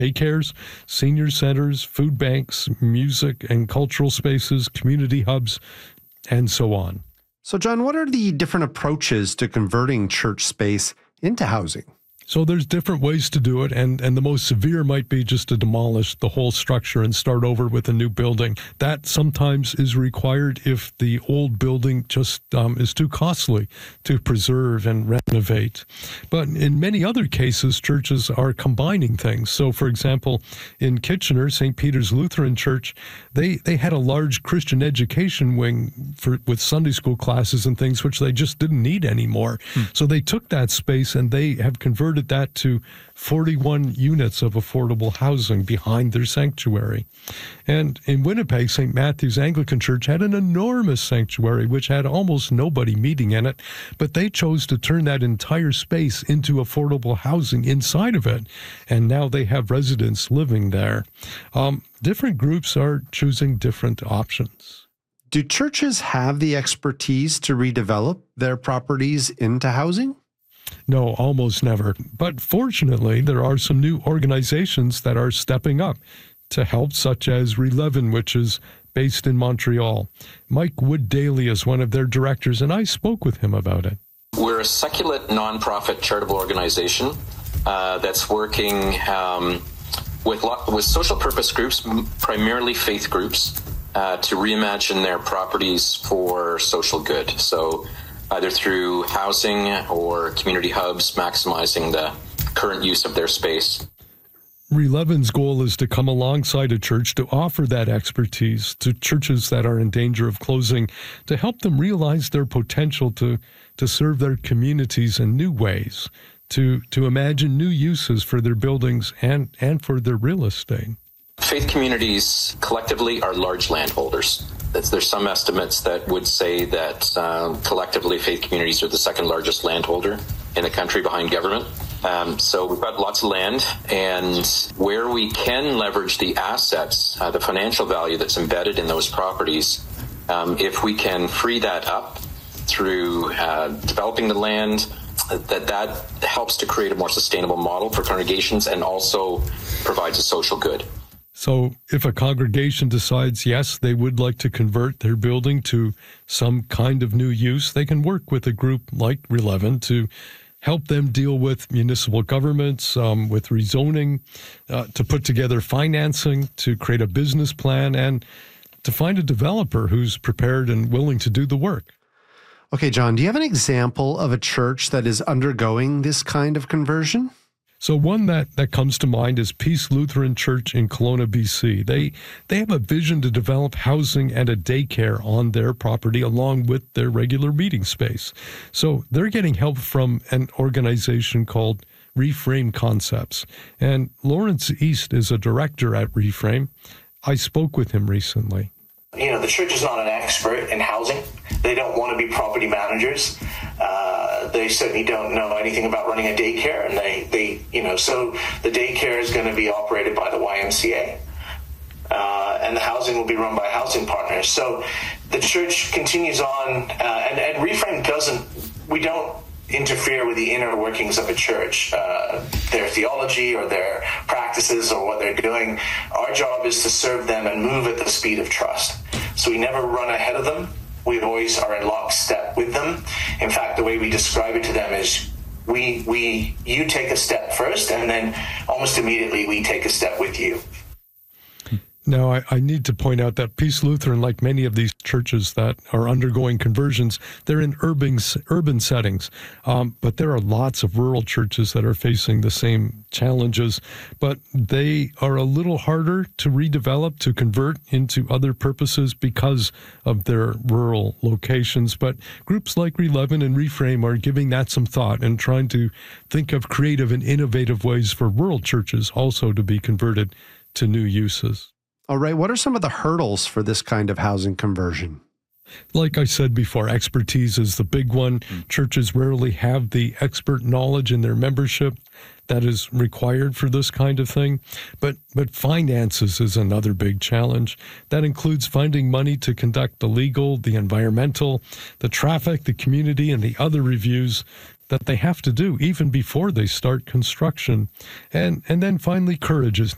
daycares, senior centers, food banks, music and cultural spaces, community hubs, and so on. So, John, what are the different approaches to converting church space into housing? So there's different ways to do it, and the most severe might be just to demolish the whole structure and start over with a new building. That sometimes is required if the old building just is too costly to preserve and renovate. But in many other cases, churches are combining things. So, for example, in Kitchener, St. Peter's Lutheran Church, they had a large Christian education wing with Sunday school classes and things, which they just didn't need anymore. So they took that space and they have converted that to 41 units of affordable housing behind their sanctuary. And in Winnipeg, St. Matthew's Anglican Church had an enormous sanctuary which had almost nobody meeting in it, but they chose to turn that entire space into affordable housing inside of it, and now they have residents living there. Different groups are choosing different options. Do churches have the expertise to redevelop their properties into housing? No, almost never. But fortunately, there are some new organizations that are stepping up to help, such as Relevin, which is based in Montreal. Mike Wood-Daly is one of their directors, and I spoke with him about it. We're a secular nonprofit charitable organization that's working with social purpose groups, primarily faith groups, to reimagine their properties for social good. So either through housing or community hubs, maximizing the current use of their space. Relevin's goal is to come alongside a church to offer that expertise to churches that are in danger of closing, to help them realize their potential to serve their communities in new ways, to imagine new uses for their buildings and for their real estate. Faith communities collectively are large landholders. There's some estimates that would say that collectively faith communities are the second largest landholder in the country behind government. So we've got lots of land, and where we can leverage the assets, the financial value that's embedded in those properties, if we can free that up through developing the land, that helps to create a more sustainable model for congregations and also provides a social good. So if a congregation decides, yes, they would like to convert their building to some kind of new use, they can work with a group like Relevin to help them deal with municipal governments, with rezoning, to put together financing, to create a business plan, and to find a developer who's prepared and willing to do the work. Okay, John, do you have an example of a church that is undergoing this kind of conversion? So one that comes to mind is Peace Lutheran Church in Kelowna, BC. They have a vision to develop housing and a daycare on their property along with their regular meeting space. So they're getting help from an organization called Reframe Concepts. And Lawrence East is a director at Reframe. I spoke with him recently. You know, the church is not an expert in housing. They don't want to be property managers. They certainly don't know anything about running a daycare, and they so the daycare is going to be operated by the YMCA, and the housing will be run by housing partners. So the church continues on, and Reframe we don't interfere with the inner workings of a church, their theology or their practices or what they're doing. Our job is to serve them and move at the speed of trust. So we never run ahead of them. We always are in lockstep with them. In fact, the way we describe it to them is you take a step first, and then almost immediately we take a step with you. Now, I need to point out that Peace Lutheran, like many of these churches that are undergoing conversions, they're in urban settings. But there are lots of rural churches that are facing the same challenges, but they are a little harder to redevelop, to convert into other purposes because of their rural locations. But groups like Relevin and Reframe are giving that some thought and trying to think of creative and innovative ways for rural churches also to be converted to new uses. All right, what are some of the hurdles for this kind of housing conversion? Like I said before, expertise is the big one. Churches rarely have the expert knowledge in their membership that is required for this kind of thing. But finances is another big challenge. That includes finding money to conduct the legal, the environmental, the traffic, the community, and the other reviews that they have to do even before they start construction. And then finally, courage is